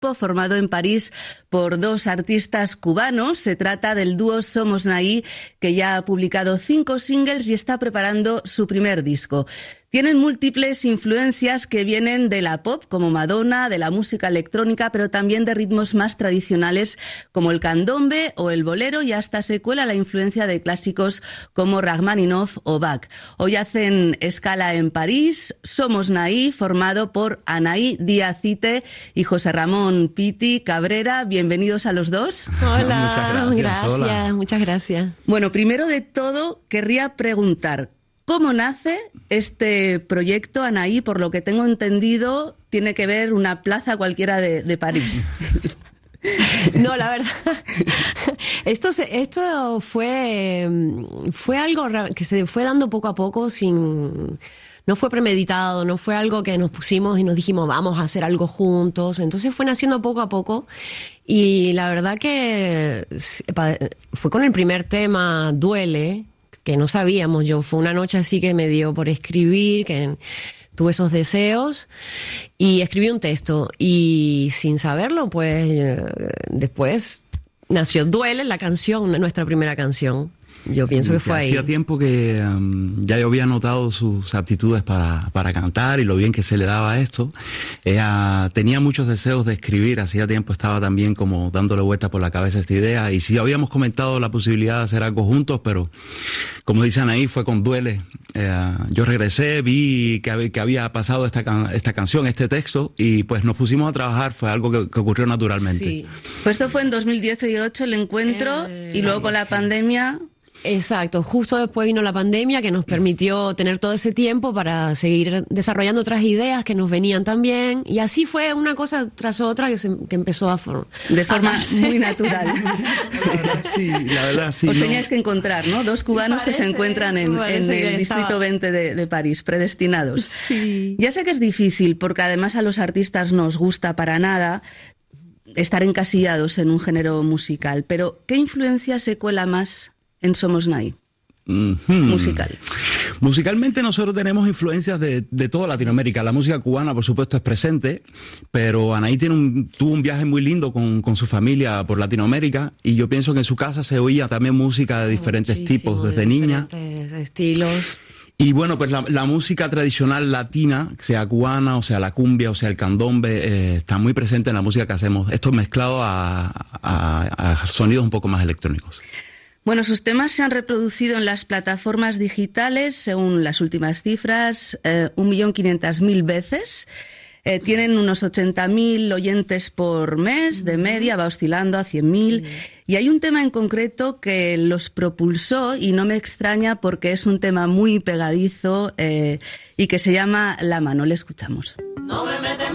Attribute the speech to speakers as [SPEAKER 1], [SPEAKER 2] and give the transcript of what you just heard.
[SPEAKER 1] formado en París por dos artistas cubanos. Se trata del dúo Somos Naí, que ya ha publicado 5 singles y está preparando su primer disco. Tienen múltiples influencias que vienen de la pop, como Madonna, de la música electrónica, pero también de ritmos más tradicionales como el candombe o el bolero, y hasta se cuela la influencia de clásicos como Rachmaninoff o Bach. Hoy hacen escala en París. Somos Naí, formado por Anaí Díaz-Ite y José Ramón Piti Cabrera. Bienvenidos a los dos.
[SPEAKER 2] Hola, gracias. Muchas gracias.
[SPEAKER 1] Bueno, primero de todo, querría preguntar, ¿cómo nace este proyecto, Anaí? Por lo que tengo entendido, tiene que ver una plaza cualquiera de París.
[SPEAKER 2] No, la verdad, esto fue algo que se fue dando poco a poco, no fue premeditado, no fue algo que nos pusimos y nos dijimos vamos a hacer algo juntos. Entonces fue naciendo poco a poco, y la verdad que fue con el primer tema, Duele, que no sabíamos. Fue una noche así que me dio por escribir, que tuve esos deseos y escribí un texto, y sin saberlo, pues después nació Duele, la canción, nuestra primera canción. Yo pienso que fue ahí.
[SPEAKER 3] Hacía tiempo que ya yo había notado sus aptitudes para cantar y lo bien que se le daba a esto. Ella tenía muchos deseos de escribir, hacía tiempo estaba también como dándole vuelta por la cabeza esta idea, y sí habíamos comentado la posibilidad de hacer algo juntos, pero como dicen ahí, fue con Duele. Yo regresé, vi que había pasado esta canción, este texto, y pues nos pusimos a trabajar. Fue algo que ocurrió naturalmente.
[SPEAKER 1] Sí. Pues esto fue en 2018 el encuentro, y luego con la pandemia...
[SPEAKER 2] Exacto, justo después vino la pandemia, que nos permitió tener todo ese tiempo para seguir desarrollando otras ideas que nos venían también, y así fue una cosa tras otra que empezó
[SPEAKER 1] de forma muy natural.
[SPEAKER 3] La verdad, sí.
[SPEAKER 1] Os teníais que encontrar, ¿no? Dos cubanos que se encuentran en el distrito 20 de París, predestinados.
[SPEAKER 2] Sí.
[SPEAKER 1] Ya sé que es difícil, porque además a los artistas no os gusta para nada estar encasillados en un género musical, pero ¿qué influencia se cuela más en Somos Naí? Musical.
[SPEAKER 3] Musicalmente nosotros tenemos influencias de toda Latinoamérica. La música cubana, por supuesto, es presente, pero Anaí tuvo un viaje muy lindo con su familia por Latinoamérica, y yo pienso que en su casa se oía también música de diferentes tipos desde niña.
[SPEAKER 2] Diferentes estilos.
[SPEAKER 3] Y bueno, pues la música tradicional latina, sea cubana, o sea la cumbia, o sea el candombe, está muy presente en la música que hacemos. Esto mezclado a sonidos un poco más electrónicos.
[SPEAKER 1] Bueno, sus temas se han reproducido en las plataformas digitales, según las últimas cifras, 1.500.000 veces. Tienen unos 80.000 oyentes por mes, de media, va oscilando a 100.000. Sí. Y hay un tema en concreto que los propulsó, y no me extraña porque es un tema muy pegadizo, y que se llama La Mano. Le escuchamos. No me metes